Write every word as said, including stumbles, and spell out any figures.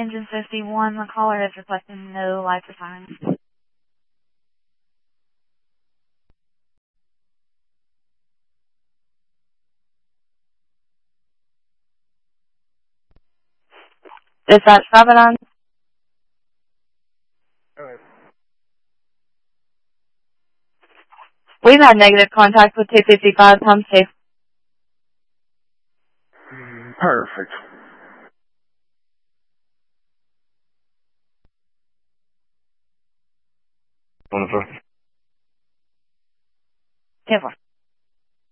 engine fifty-one. The caller has requested no lights or sirens. Dispatch Providence. Alright. We've had negative contact with two fifty-five. Home safe. Perfect. Wonderful. ten four.